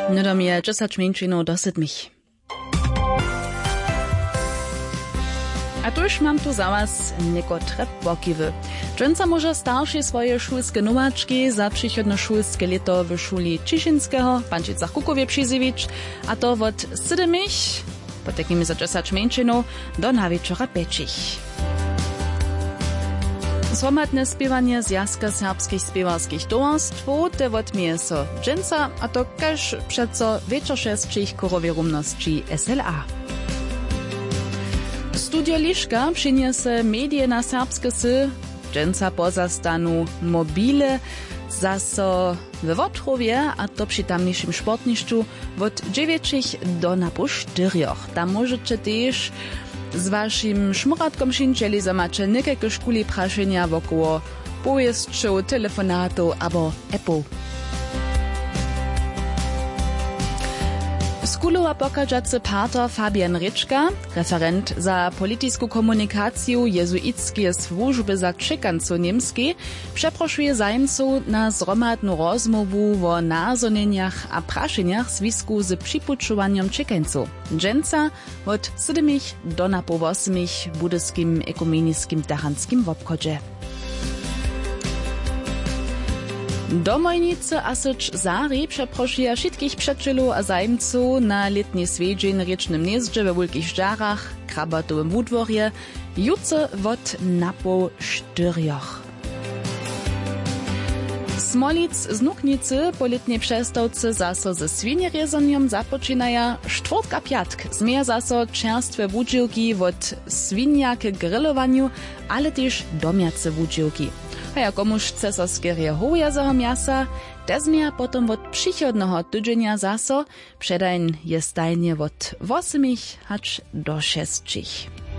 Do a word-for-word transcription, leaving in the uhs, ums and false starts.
No do mnie dziesięć minut do siedmich. A tu już mam tu za was niekotre pokiwy. Dżęca może starszy swoje szulskie numaczki za przychodne szulskie lito w szuli Ciszynskiego, Pančica Kukowie przyzywić, a to od siedmich, po takimi za dziesięć minut do na wieczora pięcich. Zhromadne spiewanie Związka Serbskich Spiewarskich Towarstwów te od mięso dżęca, a to każ przeco wieczorszewskich korowie rumności S L A. Studio Liszka przyniesie medie na serbskie sy, dżęca poza stanu mobile, zaso we Wotrowie, a to przy tamniejszym sportniszczu, od dziewięciu do na po czterech. Tam możecie też z waszym szmuratkom szynczeli zamacie niekajkie szkuli praszenia wokoło pojezdczów, telefonatów albo Apple. Skulowa pokażacy pater Fabian Ryczka, referent za politiską komunikację jezuickiej służby za Krzykancu Niemskiej, przeproszuje zajemców na zromadną rozmowu o nazonieniach a praszeniach w związku z przypuczowaniem Krzykańców. Dżęca od siedmich do na po osmich w budyskim ekumenickim tachanskim obchodzie. Domojnicy a syć Zari przeproszuje wszystkich przyjaciół a zajemców na letni swiedzień Riecznym Gnieździe we Wielkich Żarach, Krabatowym Wódworje, jutro od na po czterech. Smolic z Nuknicy po letniej przestawce zaso ze świnierezaniem zapoczynaja czwartka piatk. Zmieja zaso czerstwe wódźiłki od świnia k grillowaniu, ale też domiace wódźiłki. A jak komuś cesarskie hołjazeho miasa, te zmieja potom od przychodnego tydzienia zaso, przedań jest stajnie od osmich hacz do sześcich.